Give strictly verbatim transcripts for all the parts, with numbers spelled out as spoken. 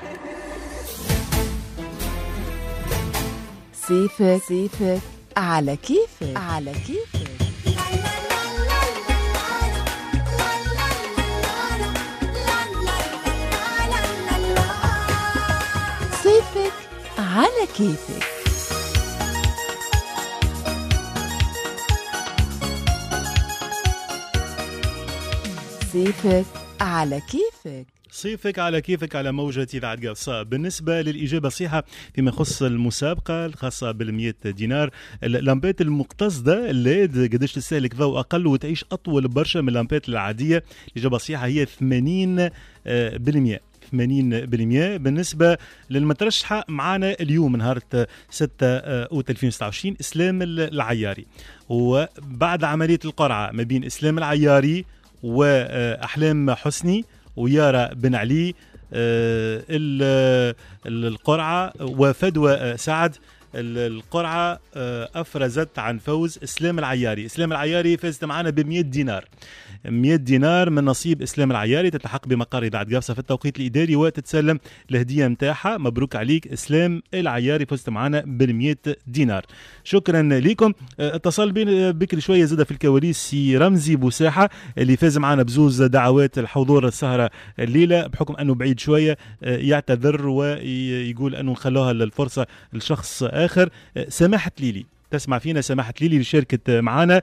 صيفك صيفك على كيفك على كيفك. صيفك على كيفك. صيفك على كيفك. صيفك على كيفك على موجة إذاعة قفصة. بالنسبة للإجابة الصحيحة فيما يخص المسابقة الخاصة بالمية دينار، اللامبات المقتصدة الليد قديش تستهلك ضوء أقل وتعيش أطول برشا من اللامبات العادية؟ الإجابة الصحيحة هي ثمانين بالمئة. ثمانين بالمئة. بالنسبة للمترشحة معانا اليوم نهار ستة أوت ألفين وستة وعشرين إسلام العياري، وبعد عملية القرعة ما بين إسلام العياري وأحلام حسني ويارا بن علي، القرعة وفدوى سعد، القرعة أفرزت عن فوز إسلام العياري. إسلام العياري فازت معنا بمئة دينار. مئة دينار من نصيب إسلام العياري تتحق بمقر إذاعة قفصة في التوقيت الإداري وتتسلم الهدية متاعها. مبروك عليك إسلام العياري، فزت معنا بالمئة دينار. شكرا لكم. اتصل بين بكري شوية زادة في الكواليس سي رمزي بوساحة اللي فاز معنا بزوز دعوات الحضور السهرة الليلة، بحكم أنه بعيد شوية يعتذر ويقول أنه نخلوها الفرصة لشخص آخر. سماحة ليلي، تسمع فينا سماحة ليلي اللي شاركت معنا،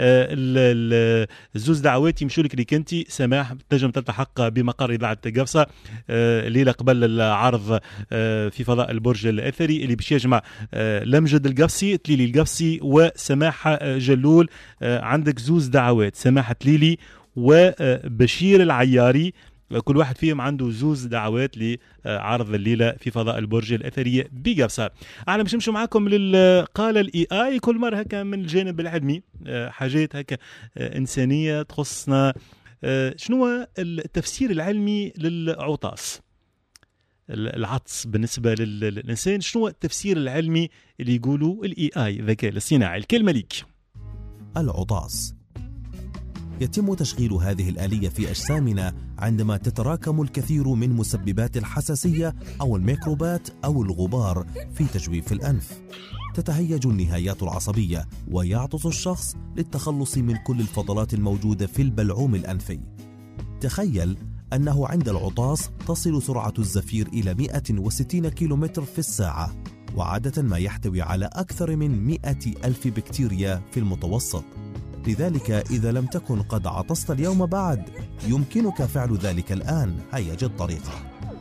الزوز دعوات يمشوا لك ليك انت سماح، تنجم تلتحق بمقر إذاعة قفصة الليلة قبل العرض في فضاء البرج الأثري اللي باش يجمع لمجد القفصي، تليلي القفصي وسماحة جلول. عندك زوز دعوات، سماحة ليلي وبشير العياري، كل واحد فيهم عنده زوز دعوات لعرض الليلة في فضاء البرج الأثرية بقفصة. أنا مش نمشي معاكم للقالة الإي آي كل مرة هكا من الجانب العلمي، حاجات هكا إنسانية تخصنا. شنو التفسير العلمي للعطاس، العطس بالنسبة للإنسان؟ شنو التفسير العلمي اللي يقولوا الإي آي الذكاء الاصطناعي؟ الكلمة ليك. العطاس يتم تشغيل هذه الآلية في أجسامنا عندما تتراكم الكثير من مسببات الحساسية أو الميكروبات أو الغبار في تجويف الأنف. تتهيج النهايات العصبية ويعطس الشخص للتخلص من كل الفضلات الموجودة في البلعوم الأنفي. تخيل أنه عند العطاس تصل سرعة الزفير إلى مئة وستين كيلومتر في الساعة، وعادة ما يحتوي على أكثر من مئة ألف بكتيريا في المتوسط. لذلك إذا لم تكن قد عطست اليوم بعد يمكنك فعل ذلك الآن. هيا جد طريقة.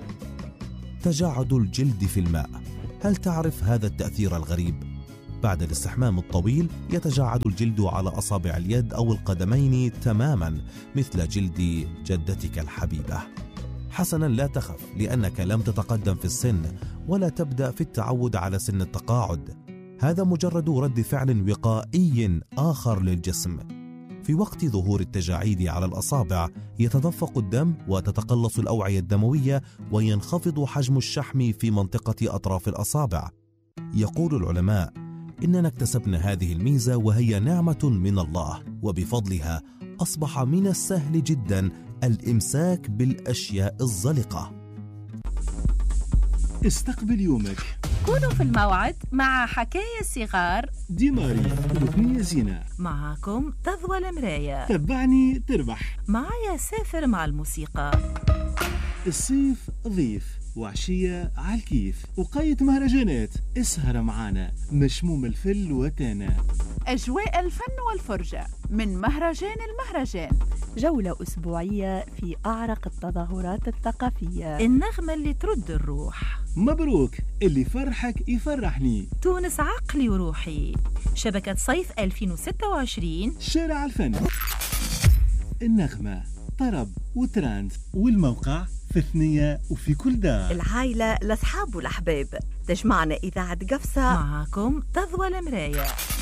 تجاعد الجلد في الماء. هل تعرف هذا التأثير الغريب؟ بعد الاستحمام الطويل يتجاعد الجلد على أصابع اليد أو القدمين تماما مثل جلد جدتك الحبيبة. حسنا، لا تخف لأنك لم تتقدم في السن ولا تبدأ في التعود على سن التقاعد. هذا مجرد رد فعل وقائي آخر للجسم. في وقت ظهور التجاعيد على الأصابع يتدفق الدم وتتقلص الأوعية الدموية وينخفض حجم الشحم في منطقة أطراف الأصابع. يقول العلماء إننا اكتسبنا هذه الميزة وهي نعمة من الله، وبفضلها أصبح من السهل جدا الإمساك بالأشياء الزلقة. استقبل يومك. كونوا في الموعد مع حكاية صغار ديماري وثنية زينة. معكم تضوى المراية. تبعني تربح. معايا سافر مع الموسيقى. الصيف ضيف وعشية على الكيف، وقاية مهرجانات. اسهر معانا مشموم الفل وتانا. أجواء الفن والفرجة من مهرجان المهرجان. جولة أسبوعية في أعرق التظاهرات الثقافية. النغمة اللي ترد الروح. مبروك، اللي فرحك يفرحني. تونس عقلي وروحي. شبكة صيف ألفين وستة وعشرين. شارع الفن. النغمة، طرب وتراند، والموقع في ثنية وفي كل دار. العائلة، الأصحاب والأحباب، تجمعنا إذاعة قفصة. معكم تضوى المراية.